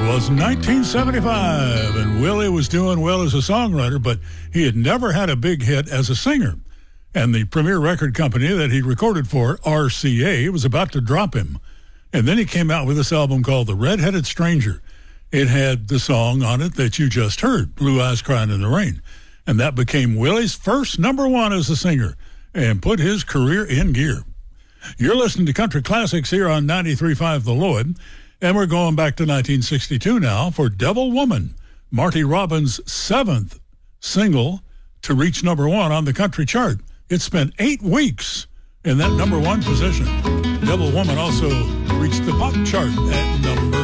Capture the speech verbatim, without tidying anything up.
was nineteen seventy-five, and Willie was doing well as a songwriter, but he had never had a big hit as a singer. And the premier record company that he recorded for, R C A, was about to drop him. And then he came out with this album called The Red-Headed Stranger. It had the song on it that you just heard, Blue Eyes Crying in the Rain. And that became Willie's first number one as a singer and put his career in gear. You're listening to Country Classics here on ninety-three point five The Lloyd. And we're going back to nineteen sixty-two now for Devil Woman, Marty Robbins' seventh single to reach number one on the country chart. It spent eight weeks in that number one position. Devil Woman also reached the pop chart at number